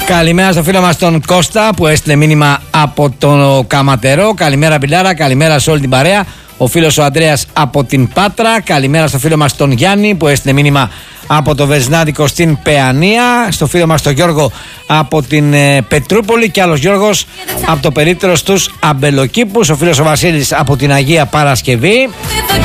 Καλημέρα στο φίλο μας τον Κώστα που έστειλε μήνυμα από τον Καματερό. Καλημέρα Μπιλάρα, καλημέρα σε όλη την παρέα. Ο φίλος ο Ανδρέας από την Πάτρα. Καλημέρα στο φίλο μας τον Γιάννη που έστειλε μήνυμα από το Βεζνάδικο στην Παιανία. Στο φίλο μας τον Γιώργο από την Πετρούπολη. Και άλλος Γιώργος από το περίπτερο στους Αμπελοκήπους. Ο φίλος ο Βασίλης από την Αγία Παρασκευή.